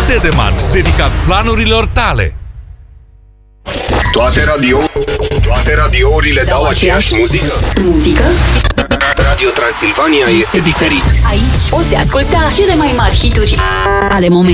Dedeman, dedicat planurilor tale. Toate radiourile dau aceeași muzică? Radio Transilvania este diferit. Aici poți asculta cele mai mari hituri ale momentului.